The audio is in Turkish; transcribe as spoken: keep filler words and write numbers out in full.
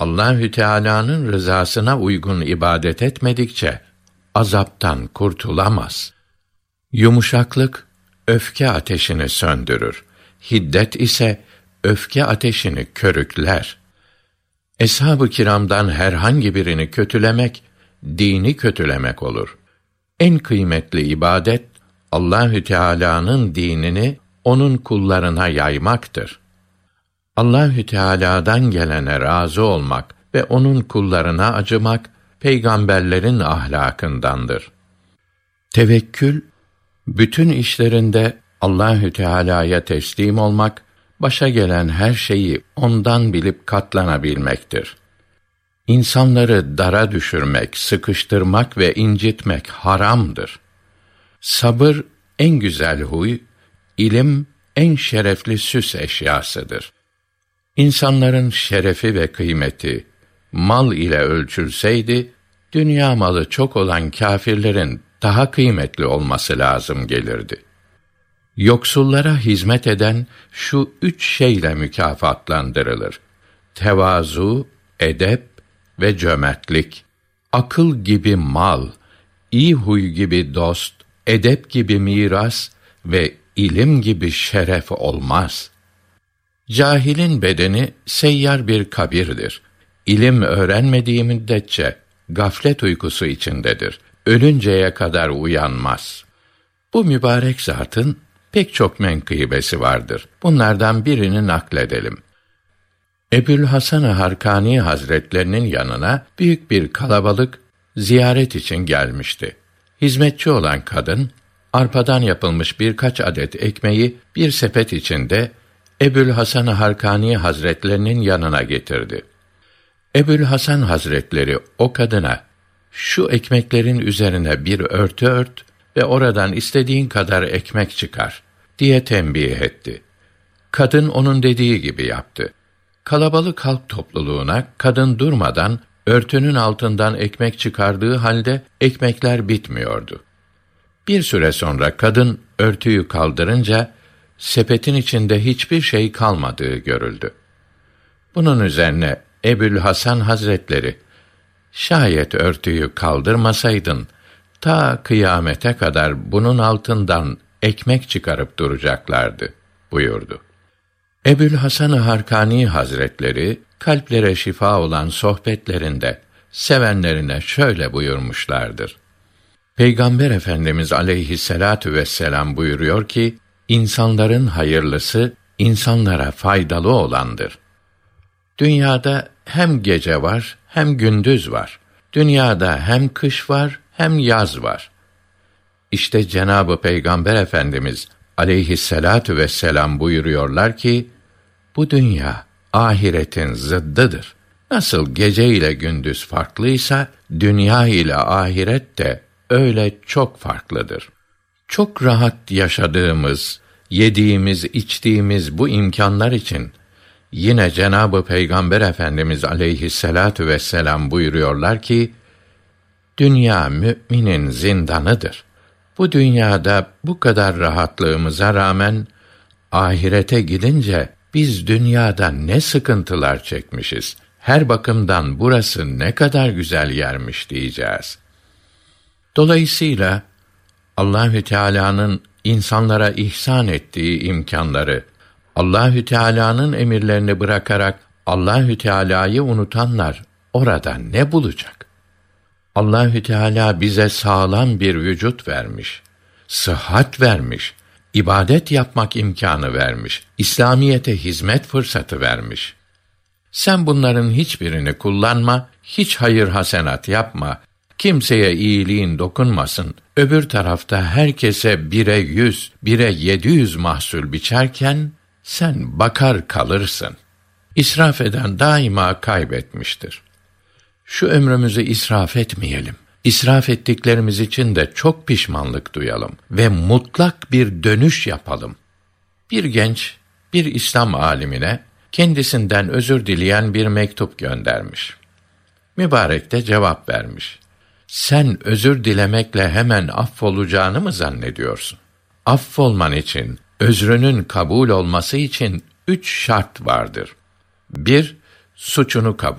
Allahü Teala'nın rızasına uygun ibadet etmedikçe azaptan kurtulamaz. Yumuşaklık öfke ateşini söndürür. Hiddet ise öfke ateşini körükler. Eshab-ı kiramdan herhangi birini kötülemek, dini kötülemek olur. En kıymetli ibadet, Allahü Teala'nın dinini onun kullarına yaymaktır. Allahü Teala'dan gelene razı olmak ve onun kullarına acımak, peygamberlerin ahlakındandır. Tevekkül, bütün işlerinde Allahü Teala'ya teslim olmak, başa gelen her şeyi ondan bilip katlanabilmektir. İnsanları dara düşürmek, sıkıştırmak ve incitmek haramdır. Sabır en güzel huy, ilim en şerefli süs eşyasıdır. İnsanların şerefi ve kıymeti mal ile ölçülseydi, dünya malı çok olan kâfirlerin daha kıymetli olması lazım gelirdi. Yoksullara hizmet eden şu üç şeyle mükafatlandırılır: tevazu, edep ve cömertlik. Akıl gibi mal, iyi huy gibi dost, edep gibi miras ve ilim gibi şeref olmaz. Cahilin bedeni seyyar bir kabirdir. İlim öğrenmediği müddetçe gaflet uykusu içindedir. Ölünceye kadar uyanmaz. Bu mübarek zatın pek çok menkıbesi vardır. Bunlardan birini nakledelim. Ebu'l-Hasan Harkani Hazretlerinin yanına büyük bir kalabalık ziyaret için gelmişti. Hizmetçi olan kadın, arpadan yapılmış birkaç adet ekmeği bir sepet içinde Ebu'l-Hasan Harkani Hazretlerinin yanına getirdi. Ebu'l-Hasan Hazretleri o kadına, şu ekmeklerin üzerine bir örtü ört ve oradan istediğin kadar ekmek çıkar diye tembih etti. Kadın onun dediği gibi yaptı. Kalabalık halk topluluğuna kadın durmadan örtünün altından ekmek çıkardığı halde ekmekler bitmiyordu. Bir süre sonra kadın örtüyü kaldırınca sepetin içinde hiçbir şey kalmadığı görüldü. Bunun üzerine Ebu'l-Hasan Hazretleri, şayet örtüyü kaldırmasaydın, ta kıyamete kadar bunun altından ekmek çıkarıp duracaklardı buyurdu. Ebu'l-Hasan Harkani Hazretleri, kalplere şifa olan sohbetlerinde sevenlerine şöyle buyurmuşlardır: Peygamber Efendimiz aleyhisselâtü vesselam buyuruyor ki, insanların hayırlısı, insanlara faydalı olandır. Dünyada hem gece var, hem gündüz var. Dünyada hem kış var, hem yaz var. İşte Cenab-ı Peygamber Efendimiz aleyhisselâtü vesselam buyuruyorlar ki, bu dünya ahiretin zıddıdır. Nasıl gece ile gündüz farklıysa, dünya ile ahiret de öyle çok farklıdır. Çok rahat yaşadığımız, yediğimiz, içtiğimiz bu imkanlar için yine Cenab-ı Peygamber Efendimiz aleyhisselâtü vesselam buyuruyorlar ki, dünya müminin zindanıdır. Bu dünyada bu kadar rahatlığımıza rağmen, ahirete gidince biz dünyada ne sıkıntılar çekmişiz, her bakımdan burası ne kadar güzel yermiş diyeceğiz. Dolayısıyla Allahü Teala'nın insanlara ihsan ettiği imkanları, Allahü Teala'nın emirlerini bırakarak Allahü Teala'yı unutanlar orada ne bulacak? Allahü Teala bize sağlam bir vücut vermiş, sıhhat vermiş, ibadet yapmak imkanı vermiş, İslamiyete hizmet fırsatı vermiş. Sen bunların hiçbirini kullanma, hiç hayır hasenat yapma, kimseye iyiliğin dokunmasın, öbür tarafta herkese bire yüz, bire yedi yüz mahsul biçerken, sen bakar kalırsın. İsraf eden daima kaybetmiştir. Şu ömrümüzü israf etmeyelim. İsraf ettiklerimiz için de çok pişmanlık duyalım ve mutlak bir dönüş yapalım. Bir genç, bir İslam alimine kendisinden özür dileyen bir mektup göndermiş. Mübarek de cevap vermiş. Sen özür dilemekle hemen affolacağını mı zannediyorsun? Affolman için, özrünün kabul olması için üç şart vardır. Bir, suçunu kabul